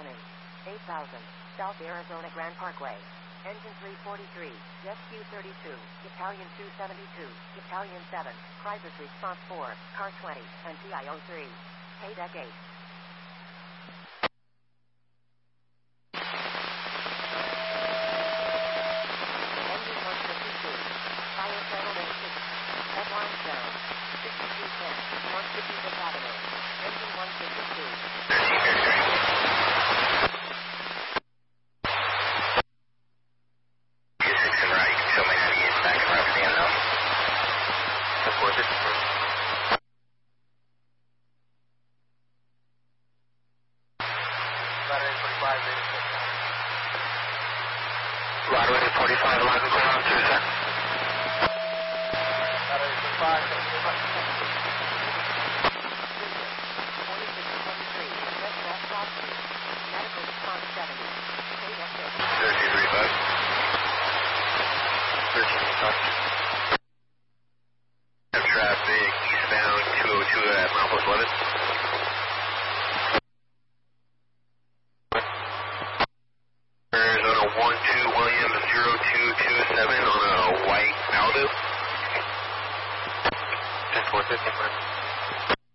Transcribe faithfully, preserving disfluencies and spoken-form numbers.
Browning. eight thousand. South Arizona Grand Parkway. Engine three forty-three. Jet Q thirty-two. Battalion two seventy-two. Battalion seven. Crisis Response four. Car twenty. And T I O three. Pay deck eight. Engine one fifty-two. Fire settled and six. Headlines down. sixty-two ten. North fifty-fifth Avenue. Engine one fifty-two. Runway forty-five, line ground, two set. Battery forty-five, forty-six twenty-three, West West South Street. Medical response seventy. Pay deck six. thirty-three, bud. thirteen, bud.